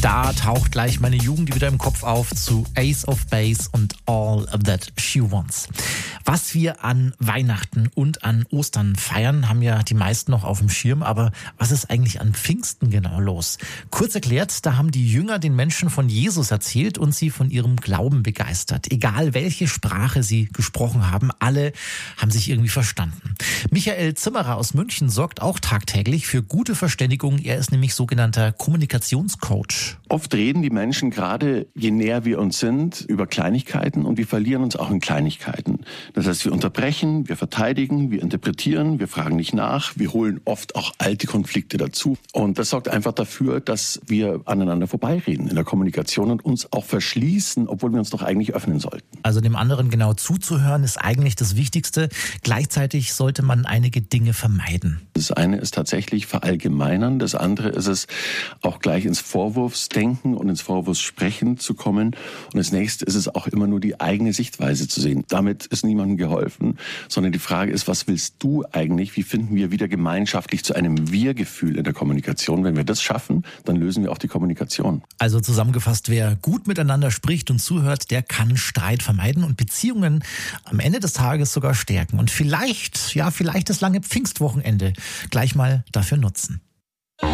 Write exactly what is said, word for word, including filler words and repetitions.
Da taucht gleich meine Jugend wieder im Kopf auf zu Ace of Base und All That She Wants. Was wir an Weihnachten und an Ostern feiern, haben ja die meisten noch auf dem Schirm. Aber was ist eigentlich an Pfingsten genau los? Kurz erklärt, da haben die Jünger den Menschen von Jesus erzählt und sie von ihrem Glauben begeistert. Egal welche Sprache sie gesprochen haben, alle haben sich irgendwie verstanden. Michael Zimmerer aus München sorgt auch tagtäglich für gute Verständigung. Er ist nämlich sogenannter Kommunikationscoach. Oft reden die Menschen, gerade je näher wir uns sind, über Kleinigkeiten und wir verlieren uns auch in Kleinigkeiten. Das heißt, wir unterbrechen, wir verteidigen, wir interpretieren, wir fragen nicht nach, wir holen oft auch alte Konflikte dazu. Und das sorgt einfach dafür, dass wir aneinander vorbeireden in der Kommunikation und uns auch verschließen, obwohl wir uns doch eigentlich öffnen sollten. Also dem anderen genau zuzuhören ist eigentlich das Wichtigste. Gleichzeitig sollte man einige Dinge vermeiden. Das eine ist tatsächlich verallgemeinern, das andere ist es auch gleich ins Vorwurfsdenken und ins Vorwurfssprechen zu kommen. Und das nächste ist es auch immer nur die eigene Sichtweise zu sehen. Damit ist niemandem geholfen, sondern die Frage ist, was willst du eigentlich? Wie finden wir wieder gemeinschaftlich zu einem Wir-Gefühl in der Kommunikation? Wenn wir das schaffen, dann lösen wir auch die Kommunikation. Also zusammengefasst, wer gut miteinander spricht und zuhört, der kann Streit vermeiden und Beziehungen am Ende des Tages sogar stärken. Und vielleicht, ja, vielleicht das lange Pfingstwochenende gleich mal dafür nutzen.